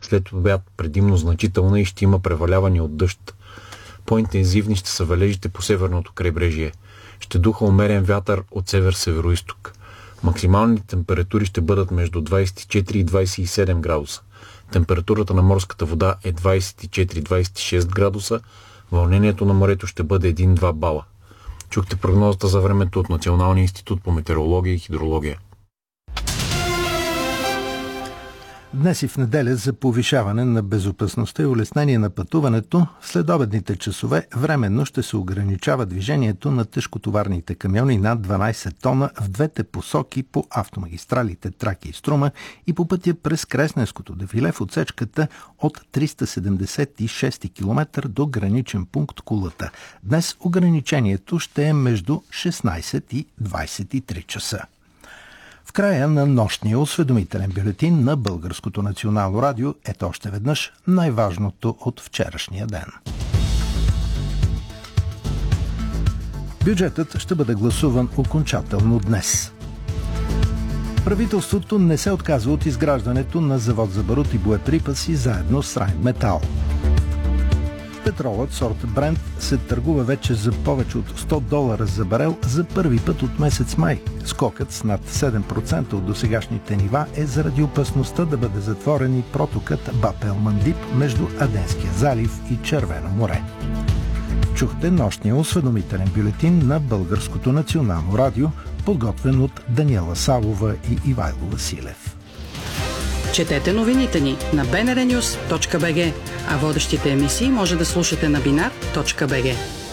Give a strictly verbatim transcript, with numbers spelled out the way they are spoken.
След обяд предимно значителна и ще има преваляване от дъжд. По-интензивни ще са валежите по северното крайбрежие. Ще духа умерен вятър от север-североизток. Максималните температури ще бъдат между двадесет и четири и двадесет и седем градуса. Температурата на морската вода е двадесет и четири до двадесет и шест градуса. Вълнението на морето ще бъде един до два бала. Чухте прогнозата за времето от Националния институт по метеорология и хидрология. Днес и в неделя за повишаване на безопасността и улеснение на пътуването, в следобедните часове временно ще се ограничава движението на тежкотоварните камиони над дванадесет тона в двете посоки по автомагистралите Тракия и Струма и по пътя през Кресненското дефиле в отсечката от триста седемдесет и шести километър до граничен пункт Кулата. Днес ограничението ще е между шестнадесет и двадесет и три часа. В края на нощния осведомителен бюлетин на Българското национално радио ето още веднъж най-важното от вчерашния ден. Бюджетът ще бъде гласуван окончателно днес. Правителството не се отказва от изграждането на завод за барут и боеприпаси заедно с Райнметал. Петролът сорт Брент се търгува вече за повече от сто долара за барел за първи път от месец май. Скокът с над седем процента от досегашните нива е заради опасността да бъде затворен и протокът Баб-ел-Мандиб между Аденския залив и Червено море. Чухте нощния осведомителен бюлетин на Българското национално радио, подготвен от Даниела Савова и Ивайло Василев. Четете новините ни на би ен ар нюз точка би джи, а водещите емисии може да слушате на бинар точка би джи.